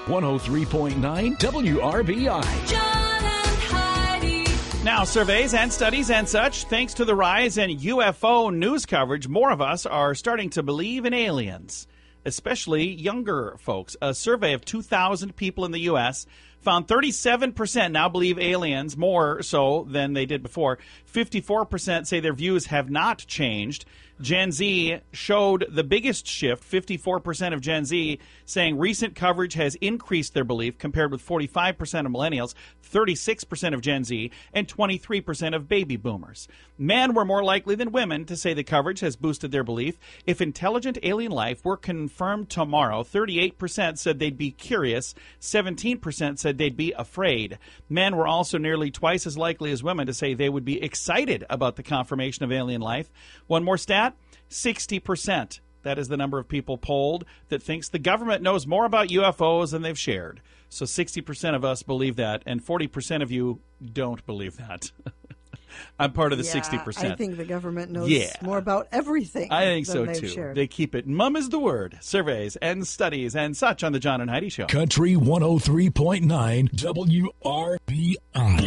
103.9 WRBI. John and Heidi. Now, surveys and studies and such, thanks to the rise in UFO news coverage, more of us are starting to believe in aliens, especially younger folks. A survey of 2,000 people in the U.S. found 37% now believe aliens, more so than they did before. 54% say their views have not changed. Gen Z showed the biggest shift, 54% of Gen Z saying recent coverage has increased their belief, compared with 45% of millennials, 36% of Gen Z, and 23% of baby boomers. Men were more likely than women to say the coverage has boosted their belief. If intelligent alien life were confirmed tomorrow, 38% said they'd be curious, 17% said they'd be afraid. Men were also nearly twice as likely as women to say they would be excited about the confirmation of alien life. One more stat, 60%. That is the number of people polled that thinks the government knows more about UFOs than they've shared. So 60% of us believe that, and 40% of you don't believe that. I'm part of the 60%. I think the government knows more about everything. I think so, too. Shared. They keep it. Mum is the word. Surveys and studies and such on the John and Heidi Show. Country 103.9 WRBI.